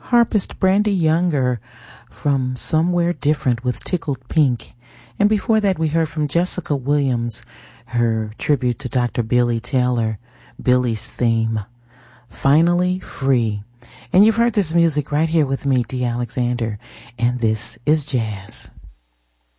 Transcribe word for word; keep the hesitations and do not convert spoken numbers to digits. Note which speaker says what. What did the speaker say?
Speaker 1: harpist Brandy Younger from Somewhere Different with Tickled Pink. And before that, we heard from Jessica Williams, her tribute to Doctor Billy Taylor, Billy's theme, Finally Free. And you've heard this music right here with me, Dee Alexander, and this is jazz.